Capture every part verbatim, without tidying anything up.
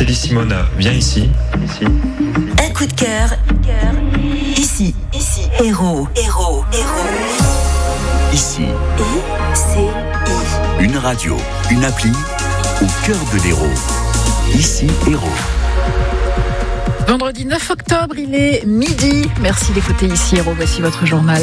Kelly Simona, viens ici. Ici. Un coup de cœur. Ici. Ici. Héros. Héros. Héros. Ici. I C I. Une radio, une appli au cœur de l'Hérault. Ici, Hérault. Vendredi neuf octobre, il est midi. Merci d'écouter Ici Hérault. Voici votre journal.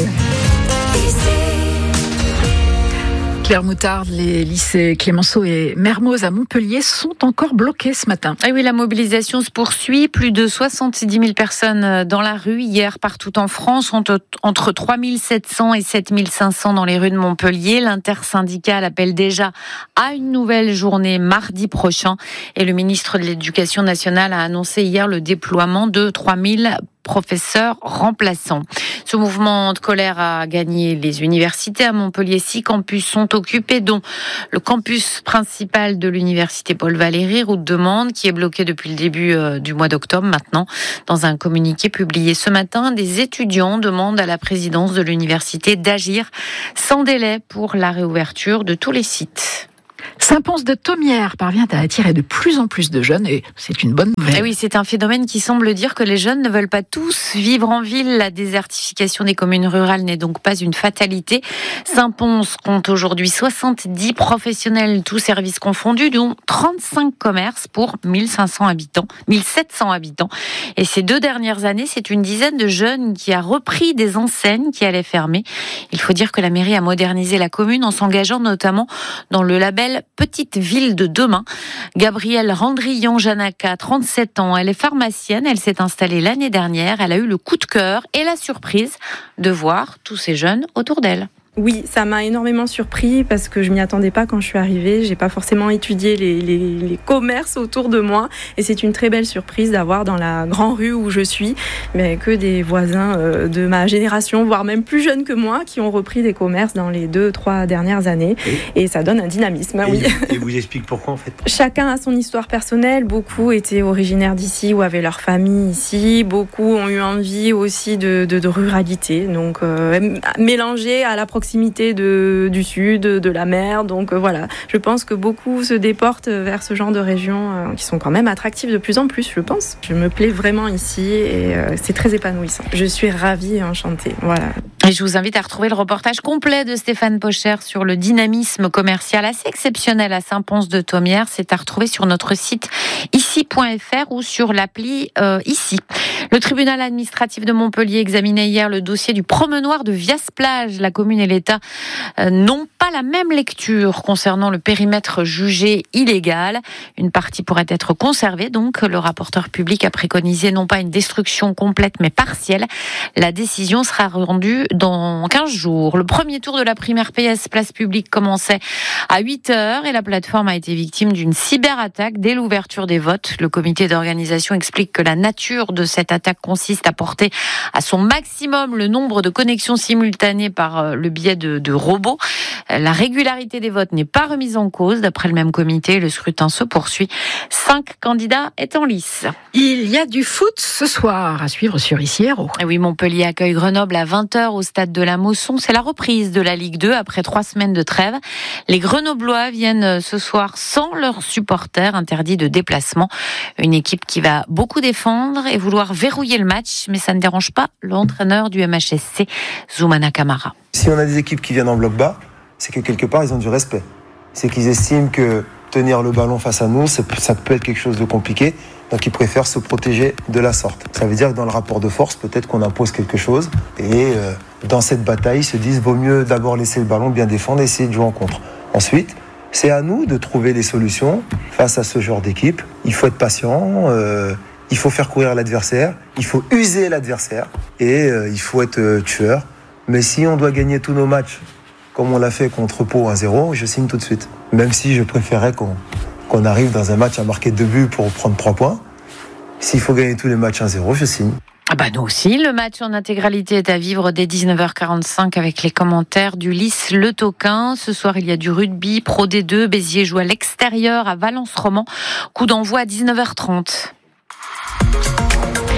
Claire Moutarde, les lycées Clémenceau et Mermoz à Montpellier sont encore bloqués ce matin. Et oui, la mobilisation se poursuit. Plus de soixante-dix mille personnes dans la rue hier partout en France, entre trois mille sept cents et sept mille cinq cents dans les rues de Montpellier. L'intersyndicale appelle déjà à une nouvelle journée mardi prochain. Et le ministre de l'Éducation nationale a annoncé hier le déploiement de trois mille professeurs remplaçants. Ce mouvement de colère a gagné les universités. À Montpellier, six campus sont occupés, dont le campus principal de l'université Paul Valéry, route de Mende, qui est bloqué depuis le début du mois d'octobre maintenant. Dans un communiqué publié ce matin, des étudiants demandent à la présidence de l'université d'agir sans délai pour la réouverture de tous les sites. Saint-Pons-de-Thomières parvient à attirer de plus en plus de jeunes et c'est une bonne nouvelle. Et oui, c'est un phénomène qui semble dire que les jeunes ne veulent pas tous vivre en ville. La désertification des communes rurales n'est donc pas une fatalité. Saint-Pons compte aujourd'hui soixante-dix professionnels, tous services confondus, dont trente-cinq commerces pour mille cinq cents habitants, mille sept cents habitants. Et ces deux dernières années, c'est une dizaine de jeunes qui a repris des enseignes qui allaient fermer. Il faut dire que la mairie a modernisé la commune en s'engageant notamment dans le label Petite ville de demain. Gabrielle Randrillon-Janaca, trente-sept ans, elle est pharmacienne, elle s'est installée l'année dernière, elle a eu le coup de cœur et la surprise de voir tous ces jeunes autour d'elle. Oui, ça m'a énormément surpris parce que je m'y attendais pas quand je suis arrivée. J'ai pas forcément étudié les, les, les commerces autour de moi et c'est une très belle surprise d'avoir dans la grande rue où je suis, mais que des voisins de ma génération, voire même plus jeunes que moi, qui ont repris des commerces dans les deux, trois dernières années et, et ça donne un dynamisme. Et, oui. Et vous explique pourquoi en fait ? Chacun a son histoire personnelle. Beaucoup étaient originaires d'ici ou avaient leur famille ici. Beaucoup ont eu envie aussi de, de, de ruralité, donc euh, mélangé à la proximité proximité de, du sud, de la mer. Donc euh, voilà, je pense que beaucoup se déportent vers ce genre de régions euh, qui sont quand même attractives de plus en plus, je pense. Je me plais vraiment ici et euh, c'est très épanouissant. Je suis ravie et enchantée. Voilà. Et je vous invite à retrouver le reportage complet de Stéphane Pocher sur le dynamisme commercial assez exceptionnel à Saint-Pons-de-Thomières. C'est à retrouver sur notre site ici point f r ou sur l'appli euh, Ici. Le tribunal administratif de Montpellier examinait hier le dossier du promenoir de Vias-Plage. La commune et l'État euh, n'ont pas la même lecture concernant le périmètre jugé illégal. Une partie pourrait être conservée, donc le rapporteur public a préconisé non pas une destruction complète mais partielle. La décision sera rendue dans quinze jours. Le premier tour de la primaire P S place publique commençait à huit heures et la plateforme a été victime d'une cyberattaque dès l'ouverture des votes. Le comité d'organisation explique que la nature de cette attaque consiste à porter à son maximum le nombre de connexions simultanées par le biais de, de robots. La régularité des votes n'est pas remise en cause. D'après le même comité, le scrutin se poursuit. Cinq candidats est en lice. Il y a du foot ce soir à suivre sur Ici Hérault. Et oui, Montpellier accueille Grenoble à vingt heures au stade de la Mosson. C'est la reprise de la Ligue deux après trois semaines de trêve. Les Grenoblois viennent ce soir sans leurs supporters, interdits de déplacement. Une équipe qui va beaucoup défendre et vouloir verrouiller le match, mais ça ne dérange pas l'entraîneur du M H S C, Zoumana Camara. Si on a des équipes qui viennent en bloc bas, c'est que quelque part ils ont du respect. C'est qu'ils estiment que tenir le ballon face à nous, ça peut être quelque chose de compliqué, donc ils préfèrent se protéger de la sorte. Ça veut dire que dans le rapport de force, peut-être qu'on impose quelque chose, et euh, dans cette bataille, ils se disent vaut mieux d'abord laisser le ballon bien défendre et essayer de jouer en contre. Ensuite, c'est à nous de trouver les solutions face à ce genre d'équipe. Il faut être patient, euh, il faut faire courir l'adversaire, il faut user l'adversaire, et euh, il faut être euh, tueur. Mais si on doit gagner tous nos matchs, comme on l'a fait contre Pau un zéro, je signe tout de suite. Même si je préférais qu'on, qu'on arrive dans un match à marquer deux buts pour prendre trois points. S'il faut gagner tous les matchs un zéro, je signe. Ah bah nous aussi, le match en intégralité est à vivre dès dix-neuf heures quarante-cinq avec les commentaires d'Ulysse Le Toquin. Ce soir, il y a du rugby, Pro D deux, Béziers joue à l'extérieur à Valence-Roman. Coup d'envoi à dix-neuf heures trente.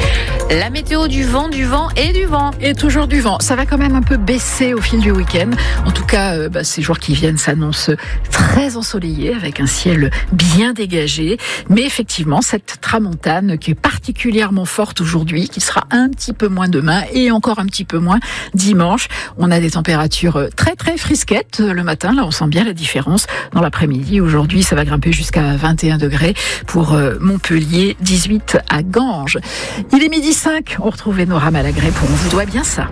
La météo, du vent, du vent et du vent. Et toujours du vent. Ça va quand même un peu baisser au fil du week-end. En tout cas, euh, bah, ces jours qui viennent s'annoncent très ensoleillés avec un ciel bien dégagé. Mais effectivement, cette tramontane qui est particulièrement forte aujourd'hui, qui sera un petit peu moins demain et encore un petit peu moins dimanche. On a des températures très très frisquettes le matin. Là, on sent bien la différence. Dans l'après-midi, aujourd'hui, ça va grimper jusqu'à vingt et un degrés pour euh, Montpellier, dix-huit à Ganges. Il est midi cinq, on retrouve Nora Malagré pour On vous doit bien ça.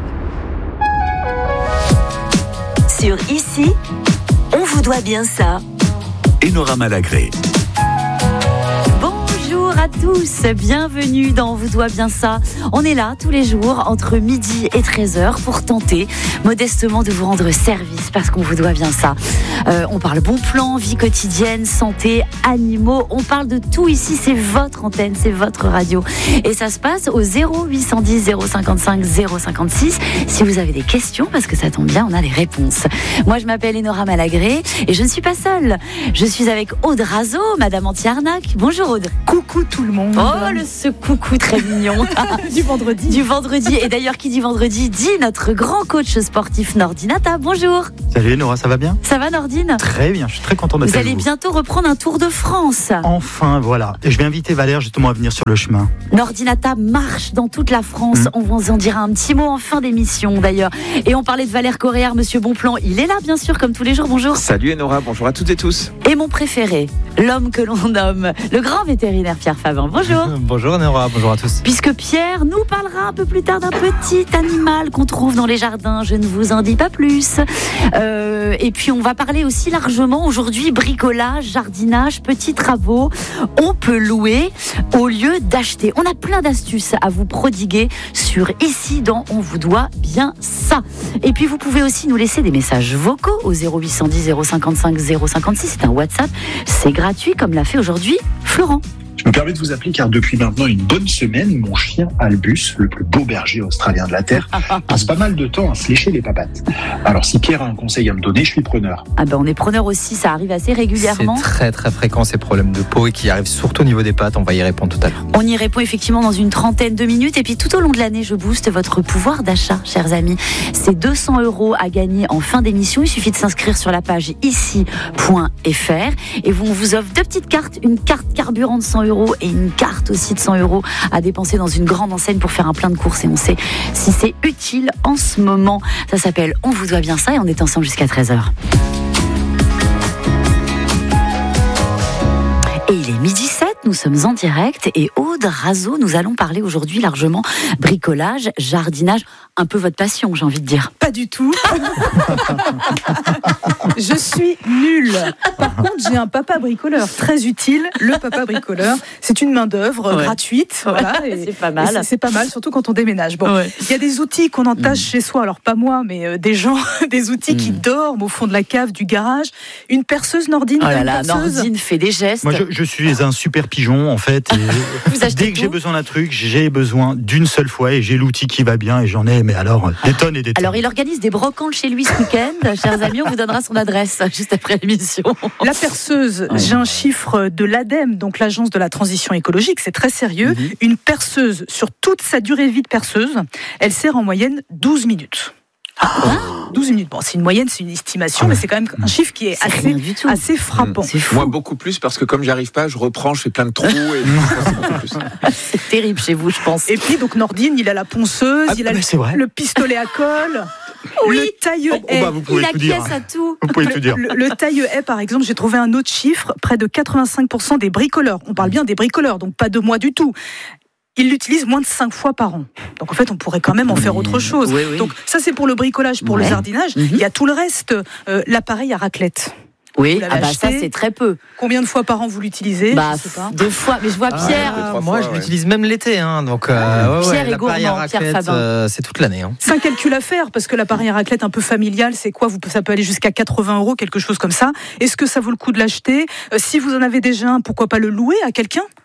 Sur Ici, on vous doit bien ça. Enora Malagré. Bonjour à tous, bienvenue dans On vous doit bien ça. On est là tous les jours entre midi et treize heures pour tenter modestement de vous rendre service parce qu'on vous doit bien ça. Euh, on parle bon plan, vie quotidienne, santé, animaux, on parle de tout ici, c'est votre antenne, c'est votre radio. Et ça se passe au zéro huit cent dix zéro cinquante-cinq zéro cinquante-six si vous avez des questions, parce que ça tombe bien, on a les réponses. Moi je m'appelle Enora Malagré et je ne suis pas seule. Je suis avec Aude Razo, Madame Anti-Arnaque. Bonjour Aude. Coucou tout le monde. Oh, le ce coucou très mignon. Du vendredi. Du vendredi. Et d'ailleurs, qui dit vendredi dit notre grand coach sportif Nordinata. Bonjour. Salut Nora, ça va bien ? Ça va Nordine ? Très bien, je suis très content d'être Vous avec allez vous. bientôt reprendre un tour de France. Enfin, voilà. Et je vais inviter Valère justement à venir sur le chemin. Nordinata marche dans toute la France. Mmh. On vous en dira un petit mot en fin d'émission d'ailleurs. Et on parlait de Valère Coréard, Monsieur Bonplan. Il est là bien sûr, comme tous les jours. Bonjour. Salut Enora, bonjour à toutes et tous. Et mon préféré, l'homme que l'on nomme le grand vétérinaire Pierre Favin. Bonjour. Bonjour Nora, bonjour à tous. Puisque Pierre nous parlera un peu plus tard d'un petit animal qu'on trouve dans les jardins, je ne vous en dis pas plus. Euh, et puis on va parler aussi largement aujourd'hui bricolage, jardinage, petits travaux. On peut louer au lieu d'acheter. On a plein d'astuces à vous prodiguer sur Ici dans On vous doit bien ça. Et puis vous pouvez aussi nous laisser des messages vocaux au zéro huit cent dix zéro cinquante-cinq zéro cinquante-six. C'est un WhatsApp, c'est gratuit comme l'a fait aujourd'hui Florent. Je me permets de vous appeler car depuis maintenant une bonne semaine, mon chien Albus, le plus beau berger australien de la Terre, passe pas mal de temps à se lécher les papates. Alors si Pierre a un conseil à me donner, je suis preneur. Ah ben on est preneur aussi, ça arrive assez régulièrement. C'est très très fréquent ces problèmes de peau et qui arrivent surtout au niveau des pattes, on va y répondre tout à l'heure. On y répond effectivement dans une trentaine de minutes et puis tout au long de l'année, je booste votre pouvoir d'achat, chers amis. C'est deux cents euros à gagner en fin d'émission, il suffit de s'inscrire sur la page ici point f r et on vous offre deux petites cartes, une carte carburant de cent euros et une carte aussi de cent euros à dépenser dans une grande enseigne pour faire un plein de courses et on sait si c'est utile en ce moment. Ça s'appelle On vous doit bien ça et on est ensemble jusqu'à treize heures. Et il est midi sept, nous sommes en direct et Aude Razo, nous allons parler aujourd'hui largement bricolage, jardinage, un peu votre passion, j'ai envie de dire. Pas du tout. Je suis nulle. Par contre, j'ai un papa bricoleur très utile. Le papa bricoleur, c'est une main d'œuvre ouais. gratuite. Ouais, voilà, et, c'est pas mal. C'est, c'est pas mal, surtout quand on déménage. Bon, ouais. Il y a des outils qu'on entache mmh. chez soi. Alors pas moi, mais euh, des gens, des outils mmh. qui dorment au fond de la cave du garage. Une perceuse Nordine. Oh là là, Nordine fait des gestes. Moi, je, je suis un super pigeon en fait. Et dès que tout j'ai besoin d'un truc, j'ai besoin d'une seule fois et j'ai l'outil qui va bien et j'en ai. Mais alors, des tonnes et des tonnes. Alors, il organise des brocantes chez lui ce week-end. Chers amis, on vous donnera son adresse juste après l'émission. La perceuse, ouais. j'ai un chiffre de l'ADEME, donc l'Agence de la transition écologique, c'est très sérieux. Mm-hmm. Une perceuse, sur toute sa durée de vie de perceuse, elle sert en moyenne douze minutes. Ah, douze minutes. Bon, c'est une moyenne, c'est une estimation, ah, mais c'est quand même un chiffre qui est assez, assez frappant. C'est fou. Moi, beaucoup plus, parce que comme j'y arrive pas, je reprends, je fais plein de trous. Et c'est, beaucoup plus. C'est terrible chez vous, je pense. Et puis, donc, Nordine, il a la ponceuse, ah, il a le, le pistolet à colle. Oui, le taille-haie. Oh, bah, vous pouvez il tout dire. À tout. Vous pouvez tout dire. Le, le taille-haie, par exemple, j'ai trouvé un autre chiffre, près de quatre-vingt-cinq pour cent des bricoleurs. On parle bien des bricoleurs, donc pas de moi du tout. Ils l'utilisent moins de cinq fois par an. Donc en fait, on pourrait quand même en faire autre chose. Oui, oui. Donc ça, c'est pour le bricolage, pour ouais. le jardinage. Mm-hmm. Il y a tout le reste. Euh, l'appareil à raclette. Oui, ah bah ça c'est très peu. Combien de fois par an vous l'utilisez? Bah, je sais pas. Deux fois, mais je vois Pierre. Ah, moi, fois, je ouais. l'utilise même l'été, hein, donc euh, ouais, Pierre ouais, est gourmand, Pierre Fabin. Euh, c'est toute l'année. Hein. C'est un calcul à faire parce que l'appareil à raclette un peu familial, c'est quoi? Vous, ça peut aller jusqu'à quatre-vingts euros, quelque chose comme ça. Est-ce que ça vaut le coup de l'acheter? euh, Si vous en avez déjà un, pourquoi pas le louer à quelqu'un?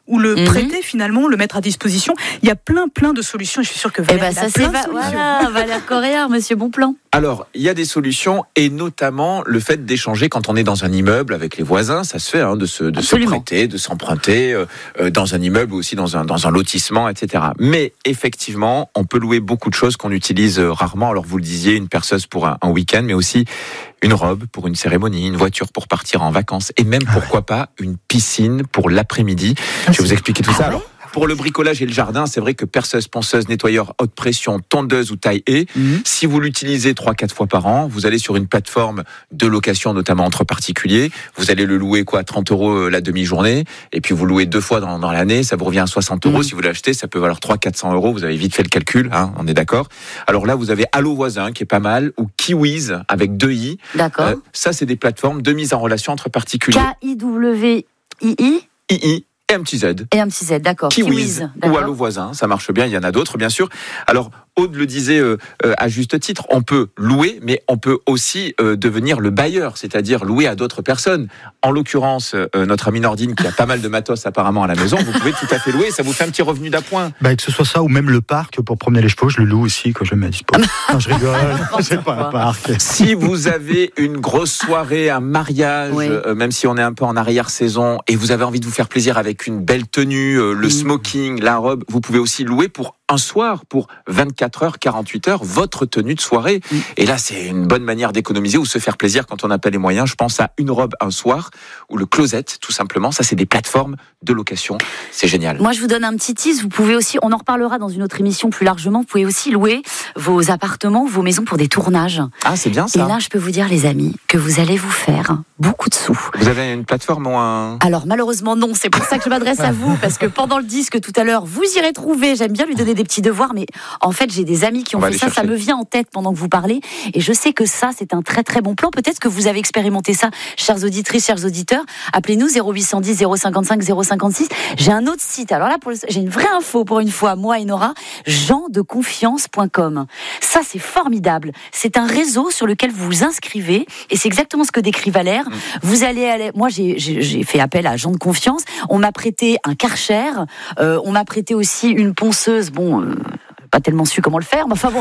ou le Mhm. prêter finalement, le mettre à disposition. Il y a plein plein de solutions. Je suis sûre que Eh Valère, ben il a ça c'est plein de va- solutions. voilà, Valère Coréard, Monsieur Bonplan. Alors, il y a des solutions, et notamment le fait d'échanger quand on est dans un immeuble avec les voisins. Ça se fait, hein, de se, de se Absolument. prêter, de s'emprunter euh, euh, dans un immeuble ou aussi dans un, dans un lotissement, et cetera. Mais effectivement, on peut louer beaucoup de choses qu'on utilise euh, rarement. Alors, vous le disiez, une perceuse pour un, un week-end, mais aussi une robe pour une cérémonie, une voiture pour partir en vacances, et même, pourquoi pas, une piscine pour l'après-midi. Je vais vous expliquer tout ça. Alors, pour le bricolage et le jardin, c'est vrai que perceuse, ponceuse, nettoyeur, haute pression, tondeuse ou taille haie, Mhm. si vous l'utilisez trois quatre fois par an, vous allez sur une plateforme de location, notamment entre particuliers, vous allez le louer quoi, trente euros la demi-journée, et puis vous louez deux fois dans, dans l'année, ça vous revient à soixante euros. Mhm. Si vous l'achetez, ça peut valoir trois cents à quatre cents euros, vous avez vite fait le calcul, hein, on est d'accord. Alors là, vous avez Allo Voisin, qui est pas mal, ou Kiwiz, avec deux i. D'accord. Euh, ça, c'est des plateformes de mise en relation entre particuliers. K I W I I I I et un petit Z. et un petit Z, d'accord. Kiwiz ou d'accord. Allo Voisin, ça marche bien, il y en a d'autres bien sûr. Alors, Aude le disait euh, euh, à juste titre, on peut louer, mais on peut aussi euh, devenir le bailleur, c'est-à-dire louer à d'autres personnes. En l'occurrence, euh, notre ami Nordine, qui a pas mal de matos apparemment à la maison, vous pouvez tout à fait louer, ça vous fait un petit revenu d'appoint. Bah, que ce soit ça ou même le parc pour promener les chevaux, je le loue aussi quand je le mets à disposition. Non, je rigole, c'est pas un parc. Si vous avez une grosse soirée, un mariage, Oui. euh, même si on est un peu en arrière-saison, et vous avez envie de vous faire plaisir avec une belle tenue, euh, le smoking, la robe, vous pouvez aussi louer pour un soir, pour vingt-quatre heures, quarante-huit heures, votre tenue de soirée. Et là, c'est une bonne manière d'économiser ou se faire plaisir quand on n'a pas les moyens. Je pense à Une robe un soir, ou le Closet, tout simplement. Ça, c'est des plateformes de location. C'est génial. Moi, je vous donne un petit tease. Vous pouvez aussi, on en reparlera dans une autre émission plus largement, vous pouvez aussi louer vos appartements, vos maisons pour des tournages. Ah, c'est bien Et ça. là, je peux vous dire, les amis, que vous allez vous faire beaucoup de sous. Vous avez une plateforme ou un... Alors, malheureusement, non. C'est pour ça que je m'adresse à vous, parce que pendant le disque tout à l'heure, vous irez trouver, j'aime bien lui donner des petits devoirs, mais en fait, j'ai des amis qui On ont va fait les ça. Ça chercher. me vient en tête pendant que vous parlez. Et je sais que ça, c'est un très, très bon plan. Peut-être que vous avez expérimenté ça, chères auditrices, chers auditeurs. Appelez-nous zéro huit cent dix zéro cinquante-cinq zéro cinquante-six. J'ai un autre site. Alors là, pour le... j'ai une vraie info pour une fois, moi et Nora. gens de confiance point com. Ça, c'est formidable. C'est un réseau sur lequel vous vous inscrivez. Et c'est exactement ce que décrit Valère. Vous allez aller... Moi, j'ai, j'ai, j'ai fait appel à gens de confiance. On m'a prêté un Karcher. Euh, on m'a prêté aussi une ponceuse. Bon... Euh... pas tellement su comment le faire, mais enfin bon,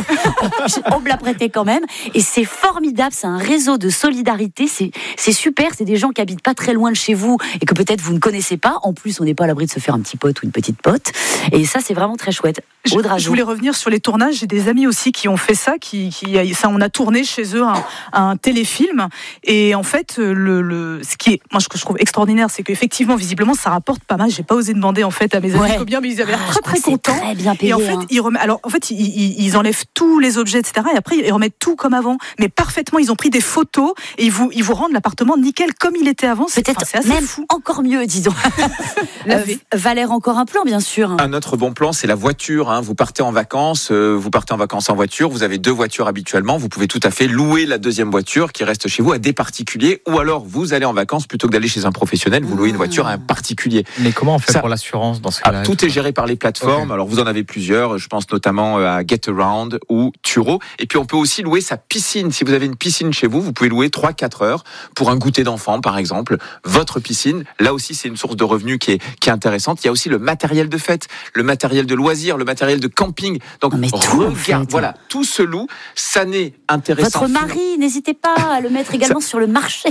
on me l'a prêté quand même. Et c'est formidable, c'est un réseau de solidarité, c'est, c'est super, c'est des gens qui habitent pas très loin de chez vous et que peut-être vous ne connaissez pas. En plus, on n'est pas à l'abri de se faire un petit pote ou une petite pote. Et ça, c'est vraiment très chouette. Je, je voulais revenir sur les tournages. J'ai des amis aussi qui ont fait ça, qui, qui ça, on a tourné chez eux un, un téléfilm. Et en fait, le, le, ce qui est, moi, ce que je trouve extraordinaire, c'est qu'effectivement, visiblement, ça rapporte pas mal. J'ai pas osé demander en fait à mes amis Ouais. combien, mais ils avaient l'air Ah, très très contents. Très bien payé, et en fait, hein. ils remettent, alors en fait, ils, ils, ils enlèvent tous les objets, et cetera. Et après, ils remettent tout comme avant, mais parfaitement. Ils ont pris des photos et ils vous, ils vous rendent l'appartement nickel comme il était avant. C'est, Peut-être enfin, c'est assez même fou. encore mieux, disons. euh, Valère, encore un plan, bien sûr. Un autre bon plan, c'est la voiture. Hein. Vous partez en vacances, euh, vous partez en vacances en voiture, vous avez deux voitures habituellement, vous pouvez tout à fait louer la deuxième voiture qui reste chez vous à des particuliers, ou alors vous allez en vacances plutôt que d'aller chez un professionnel, vous louez une voiture à un particulier. Mais comment on fait Ça- pour l'assurance dans ce Ah, cas-là? tout est géré par les plateformes. Ok. Alors vous en avez plusieurs. Je pense notamment à Getaround ou Turo. Et puis on peut aussi louer sa piscine. Si vous avez une piscine chez vous, vous pouvez louer trois quatre heures pour un goûter d'enfant, par exemple. Votre piscine. Là aussi, c'est une source de revenus qui est qui est intéressante. Il y a aussi le matériel de fête, le matériel de loisirs, le matériel de camping. Donc Non, mais tout, en regarde, fait. voilà, tout se loue. Ça n'est intéressant. Votre mari, n'hésitez pas à le mettre également sur le marché.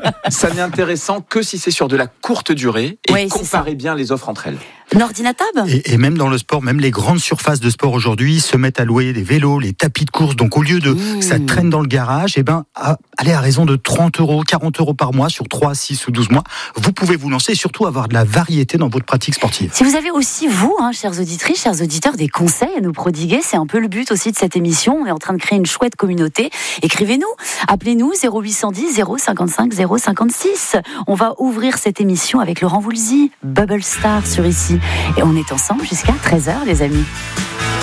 Ça n'est intéressant que si c'est sur de la courte durée. Et Oui, c'est comparez bien les offres entre elles. Nordinatab. Et, et même dans le sport, même les grandes surfaces de sport aujourd'hui se mettent à louer des vélos, les tapis de course. Donc au lieu de Mmh. ça traîne dans le garage, et ben à, allez à raison de trente euros, quarante euros par mois sur trois, six ou douze mois, vous pouvez vous lancer et surtout avoir de la variété dans votre pratique sportive. Si vous avez aussi, vous, hein, chers auditrices, chers auditeurs, des conseils à nous prodiguer, c'est un peu le but aussi de cette émission. On est en train de créer une chouette communauté. Écrivez-nous, appelez-nous zéro huit cent dix zéro cinquante-cinq zéro cinquante-six. On va ouvrir cette émission avec Laurent Voulzy, Bubble Star sur Ici. Et on est ensemble jusqu'à treize heures, les amis.